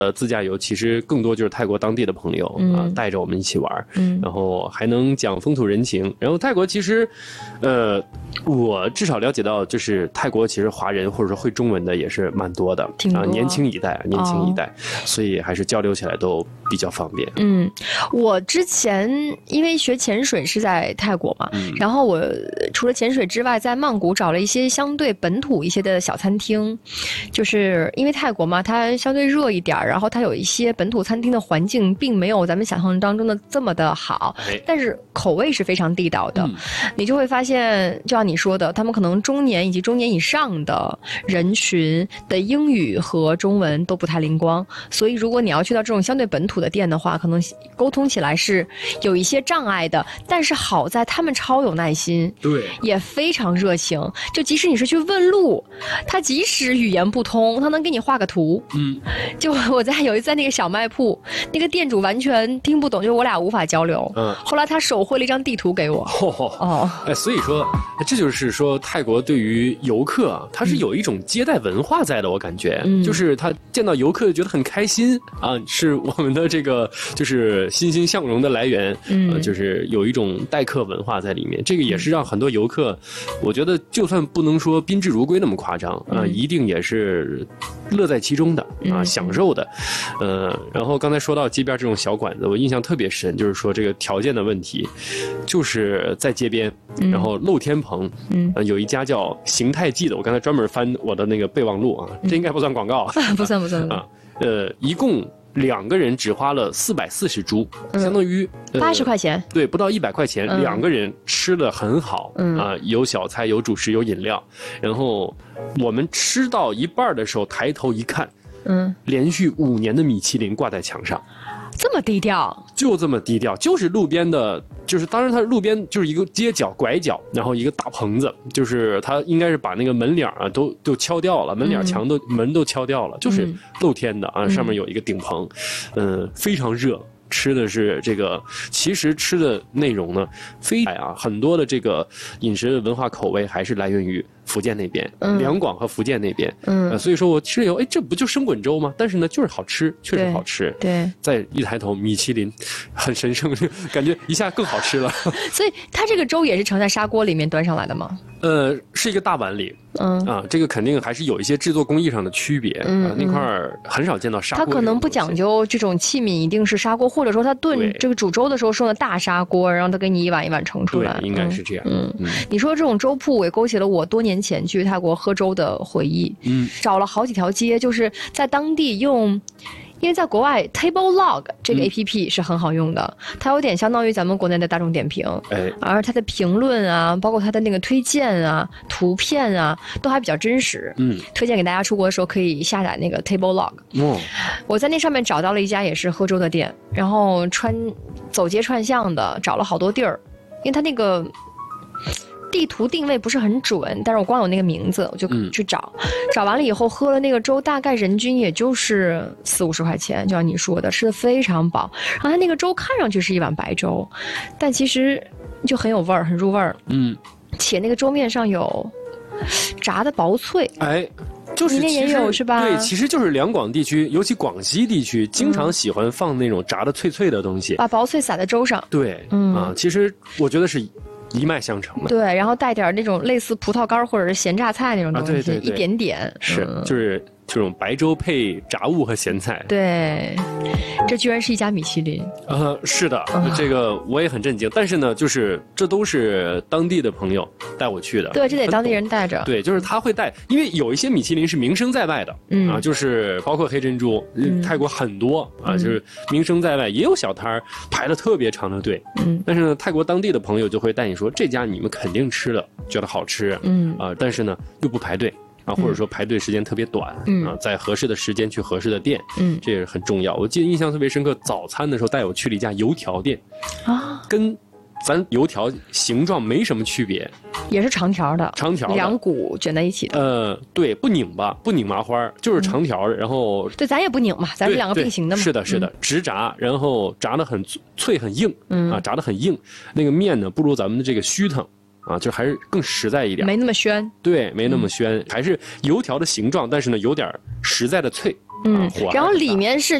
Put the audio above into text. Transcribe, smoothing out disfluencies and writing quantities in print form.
自驾游其实更多就是泰国当地的朋友带着我们一起玩，然后还能讲风土人情。然后泰国其实，我至少了解到，就是泰国其实华人或者说会中文的也是蛮多的啊，年轻一代，所以还是交流起来都比较方便。 我之前因为学潜水是在泰国嘛，然后我除了潜水之外，在曼谷找了一些相对本土一些的小餐厅，就是因为泰国嘛，它相对热一点，然后它有一些本土餐厅的环境并没有咱们想象当中的这么的好，但是口味是非常地道的。你就会发现，就像你说的，他们可能中年以及中年以上的人群的英语和中文都不太灵光，所以如果你要去到这种相对本土的店的话，可能沟通起来是有一些障碍的。但是好在他们超有耐心，对，也非常热情。就即使你是去问路，他即使语言不通，他能给你画个图。就我有一次在那个小卖铺，那个店主完全听不懂，就是我俩无法交流。后来他手绘了一张地图给我。 所以说这就是说泰国对于游客他是有一种接待文化在的，我感觉就是他见到游客觉得很开心啊，是我们的这个就是欣欣向荣的来源。就是有一种待客文化在里面，这个也是让很多游客，我觉得就算不能说宾至如归那么夸张啊，一定也是乐在其中的啊，享受的。然后刚才说到街边这种小馆子，我印象特别深，就是说这个条件的问题，就是在街边，然后露天棚，有一家叫邢泰记的，我刚才专门翻我的那个备忘录啊，这应该不算广告， 不算啊， 一共2个人只花了440铢，相当于 80块钱， 对，不到100块钱，2个人吃的很好，有小菜，有主食，有饮料。然后我们吃到一半的时候，抬头一看，连续5年的米其林挂在墙上。 这么低调， 就这么低调，就是路边的，就是当然它路边就是一个街角拐角，然后一个大棚子，就是它应该是把那个门脸啊都敲掉了，门脸墙门都敲掉了，就是露天的啊，上面有一个顶棚，非常热。吃的是这个，其实吃的内容呢，很多的这个饮食文化口味还是来源于福建那边，两广和福建那边，所以说我吃了以后，这不就生滚粥吗？但是呢，就是好吃，确实好吃。 对， 再一抬头，米其林，很神圣，感觉一下更好吃了。 所以它这个粥也是盛在砂锅里面端上来的吗？ 是一个大碗里，这个肯定还是有一些制作工艺上的区别，那块儿很少见到砂锅。 它可能不讲究这种器皿一定是砂锅，或者说它炖这个煮粥的时候是用的大砂锅，然后它给你一碗一碗盛出来。 对，应该是这样。 你说这种粥铺也勾起了我多年前去泰国喝粥的回忆。找了好几条街，就是在当地用。因为在国外 Table Log 这个 APP 是很好用的，它有点相当于咱们国内的大众点评，而它的评论啊，包括它的那个推荐啊、图片啊，都还比较真实。推荐给大家出国的时候可以下载那个 Table Log。我在那上面找到了一家也是喝粥的店，然后走街串巷的找了好多地儿，因为它那个地图定位不是很准，但是我光有那个名字我就去找，找完了以后喝了那个粥，大概人均也就是40-50块钱，就像你说的，吃的非常饱。然后它那个粥看上去是一碗白粥，但其实就很有味儿，很入味儿。且那个粥面上有炸的薄脆。 就是你那也有是吧？ 对，其实就是两广地区，尤其广西地区，经常喜欢放那种炸的脆脆的东西， 把薄脆撒在粥上。 对，其实我觉得是一脉相承的。 对，然后带点那种类似葡萄干或者是咸榨菜那种东西， 对， 一点点。 就是这种白粥配炸物和咸菜。 对，这居然是一家米其林。 是的，这个我也很震惊。但是呢，就是这都是当地的朋友带我去的。 对，这得当地人带着。 对，就是他会带，因为有一些米其林是名声在外的，就是包括黑珍珠，泰国很多啊，就是名声在外，也有小摊儿排了特别长的队。但是呢，泰国当地的朋友就会带你说，这家你们肯定吃了，觉得好吃，但是呢又不排队。或者说排队时间特别短，在合适的时间去合适的店，这也是很重要。我记得印象特别深刻，早餐的时候带我去了一家油条店，跟咱油条形状没什么区别， 也是长条的，两股卷在一起的。对，不拧麻花，就是长条的。然后对， 咱也不拧嘛，咱是两个并行的嘛。 是的，直炸，然后炸得很脆很硬，炸得很硬。那个面呢，不如咱们的这个须藤。就还是更实在一点， 没那么宣。 对，没那么宣，还是油条的形状，但是呢有点实在的脆。 然后里面是